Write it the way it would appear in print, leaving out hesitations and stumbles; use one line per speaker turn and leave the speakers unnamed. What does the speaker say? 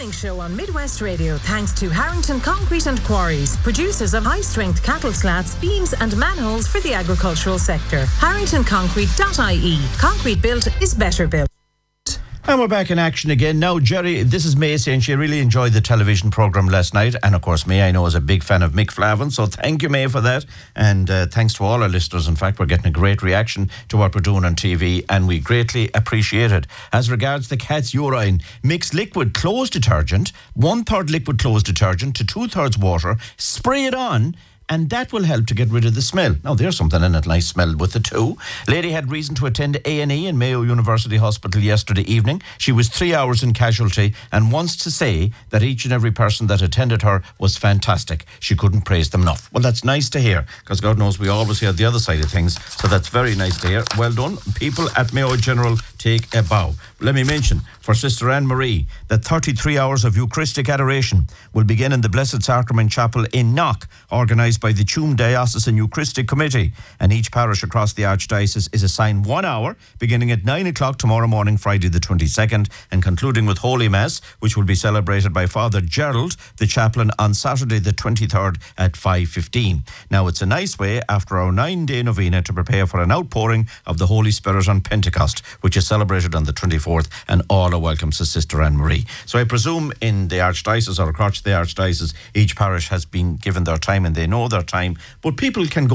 morning show on Midwest Radio thanks to Harrington Concrete and Quarries, producers of high-strength cattle slats, beams and manholes for the agricultural sector. HarringtonConcrete.ie. Concrete built is better built.
And we're back in action again. Now, Jerry, this is Macy, and she really enjoyed the television programme last night. And, of course, May, I know, is a big fan of Mick Flavin. So thank you, May, for that. And thanks to all our listeners. In fact, we're getting a great reaction to what we're doing on TV, and we greatly appreciate it. As regards the cat's urine, mix liquid clothes detergent, 1/3 liquid clothes detergent to 2/3 water, spray it on, and that will help to get rid of the smell. Now, there's something in it, nice smell with the two. Lady had reason to attend A&E in Mayo University Hospital yesterday evening. She was 3 hours in casualty and wants to say that each and every person that attended her was fantastic. She couldn't praise them enough. Well, that's nice to hear, because God knows we always hear the other side of things, so that's very nice to hear. Well done. People at Mayo General take a bow. Let me mention for Sister Anne Marie that 33 hours of Eucharistic adoration will begin in the Blessed Sacrament Chapel in Knock, organised by the Tuam Diocesan Eucharistic Committee, and each parish across the Archdiocese is assigned 1 hour beginning at 9 o'clock tomorrow morning, Friday the 22nd, and concluding with Holy Mass, which will be celebrated by Father Gerald, the chaplain, on Saturday the 23rd at 5:15. Now, it's a nice way after our 9-day novena to prepare for an outpouring of the Holy Spirit on Pentecost, which is celebrated on the 24th, and all are welcome, says Sister Anne Marie. So I presume in the Archdiocese or across the Archdiocese, each parish has been given their time and they know their time, but people can go